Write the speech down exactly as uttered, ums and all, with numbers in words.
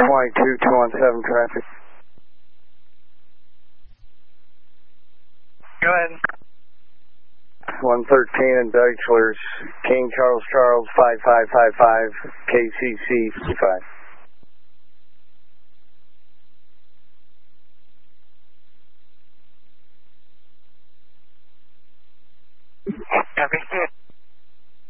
twenty-two, two one seven traffic. Go ahead. one thirteen in Deutschler's, King Charles Charles, five five five five, K C C fifty-five. Copy.